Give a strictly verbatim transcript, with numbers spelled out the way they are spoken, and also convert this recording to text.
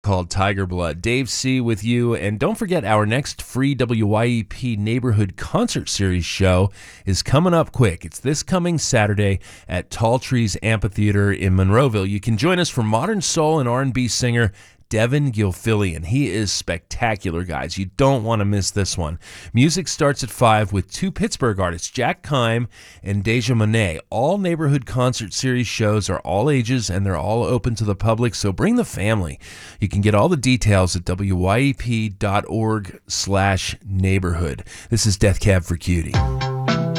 called Tiger Blood. Dave C. with you, and don't forget our next free W Y E P Neighborhood Concert Series show is coming up quick. It's this coming Saturday at Tall Trees Amphitheater in Monroeville. You can join us for modern soul and R and B singer Devin Gilfillian. He is spectacular, guys. You don't want to miss this one. Music starts at five with two Pittsburgh artists, Jack Kime and Deja Monet. All Neighborhood Concert Series shows are all ages, and they're all open to the public, so bring the family. You can get all the details at W Y E P dot org slash neighborhood. This is Death Cab for Cutie.